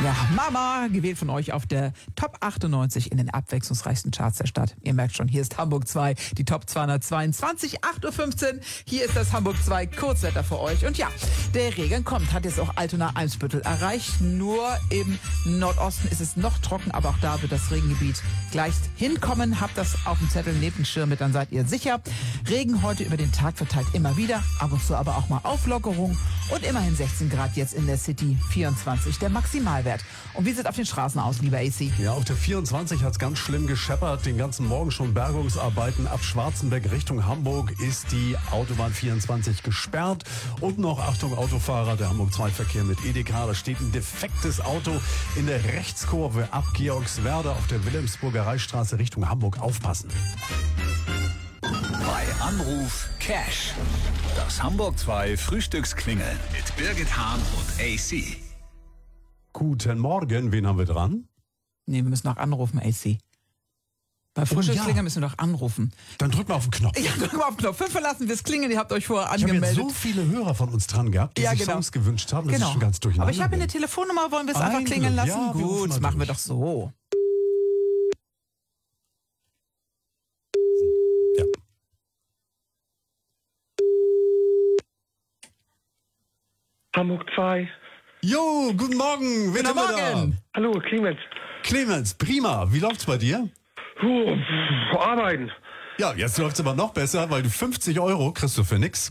Ja, Mama, gewählt von euch auf der Top 98 in den abwechslungsreichsten Charts der Stadt. Ihr merkt schon, hier ist Hamburg 2, die Top 222, 8.15 Uhr. Hier ist das Hamburg 2 Kurzwetter für euch. Und ja, der Regen kommt, hat jetzt auch Altona-Eimsbüttel erreicht. Nur im Nordosten ist es noch trocken, aber auch da wird das Regengebiet gleich hinkommen. Habt das auf dem Zettel neben dem Schirm mit, dann seid ihr sicher. Regen heute über den Tag verteilt immer wieder, ab und zu aber auch mal Auflockerung. Und immerhin 16 Grad jetzt in der City, 24 der Maximalwert. Und wie sieht es auf den Straßen aus, lieber AC? Ja, auf der 24 hat es ganz schlimm gescheppert. Den ganzen Morgen schon Bergungsarbeiten. Ab Schwarzenberg Richtung Hamburg ist die Autobahn 24 gesperrt. Und noch, Achtung Autofahrer, der Hamburg 2 Verkehr mit Edeka. Da steht ein defektes Auto in der Rechtskurve ab Georgswerder auf der Wilhelmsburger Reichsstraße Richtung Hamburg. Aufpassen. Bei Anruf Cash. Das Hamburg 2 Frühstücksklingeln mit Birgit Hahn und AC. Guten Morgen, wen haben wir dran? Nee, wir müssen noch anrufen, AC. Bei Frühstücksklingeln müssen wir doch anrufen. Dann drück mal auf den Knopf. Ja, drück mal auf den Knopf. 5 verlassen wir es klingeln, ihr habt euch vorher Ich habe angemeldet. jetzt so viele Hörer von uns dran gehabt, die sich Songs gewünscht haben. Das ist schon ganz durcheinander. Aber ich habe eine Telefonnummer, wollen wir es einfach klingeln lassen? Ja, wir rufen Gut, mal machen wir durch. doch so. Ja. Hamburg 2. Jo, guten Morgen. Wen Guten haben wir Morgen. da? Hallo, Clemens. Clemens, prima. Wie läuft's bei dir? Arbeiten. Ja, jetzt läuft's aber noch besser, weil du 50 € kriegst du für nix.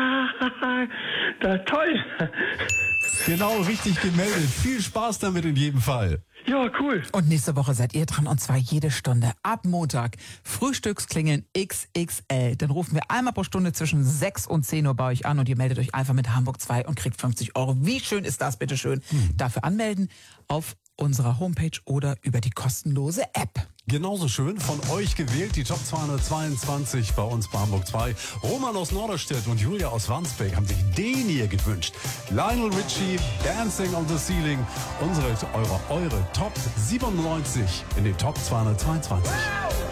Toll. Genau, richtig gemeldet. Viel Spaß damit in jedem Fall. Ja, cool. Und nächste Woche seid ihr dran, und zwar jede Stunde. Ab Montag Frühstücksklingeln XXL. Dann rufen wir einmal pro Stunde zwischen 6 und 10 Uhr bei euch an und ihr meldet euch einfach mit Hamburg 2 und kriegt 50 €. Wie schön ist das, bitteschön? Dafür anmelden auf unserer Homepage oder über die kostenlose App. Genauso schön von euch gewählt, die Top 222 bei uns bei Hamburg 2. Roman aus Norderstedt und Julia aus Wandsbek haben sich den hier gewünscht. Lionel Richie, Dancing on the Ceiling, eure Top 97 in den Top 222. Wow.